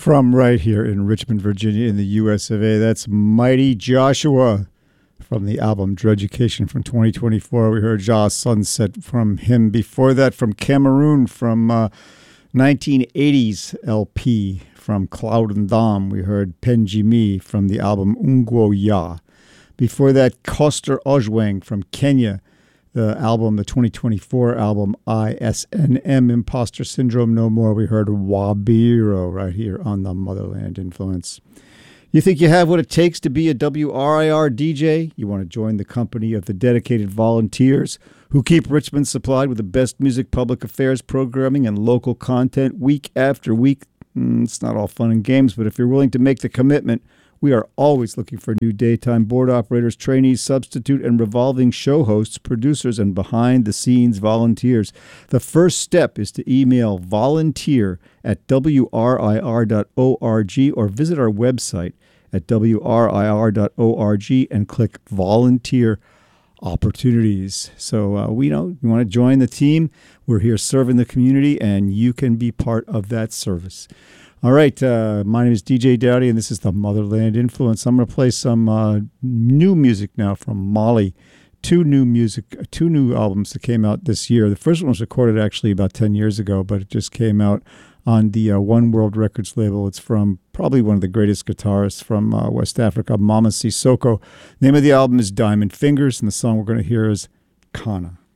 From right here in Richmond, Virginia, in the US of A, that's Mighty Joshua from the album Druducation from 2024. We heard Ja Sunset from him. Before that, from Cameroon, from 1980s LP from Cloud and Dom, we heard Penjimi from the album Ungwo Ya. Before that, Koster Ojwang from Kenya, the 2024 album ISNM, Imposter Syndrome No More. We heard Wabiro right here on the Motherland Influence. You think you have what it takes to be a WRIR DJ? You want to join the company of the dedicated volunteers who keep Richmond supplied with the best music, public affairs programming, and local content week after week. It's not all fun and games, but if you're willing to make the commitment, we are always looking for new daytime board operators, trainees, substitute, and revolving show hosts, producers, and behind-the-scenes volunteers. The first step is to email volunteer@wrir.org or visit our website at wrir.org and click Volunteer Opportunities. So we know you want to join the team. We're here serving the community, and you can be part of that service. All right, my name is DJ Dowdy, and this is the Motherland Influence. I'm going to play some new music now from Mali. Two new albums that came out this year. The first one was recorded actually about 10 years ago, but it just came out on the One World Records label. It's from probably one of the greatest guitarists from West Africa, Mama Sissoko. The name of the album is Diamond Fingers, and the song we're going to hear is Kana.